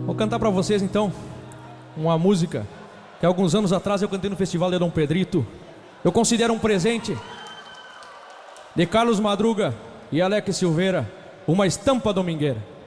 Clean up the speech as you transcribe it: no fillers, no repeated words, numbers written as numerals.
Vou cantar pra vocês então uma música que alguns anos atrás eu cantei no Festival de Dom Pedrito. Eu considero um presente de Carlos Madruga e Alex Silveira, uma estampa domingueira.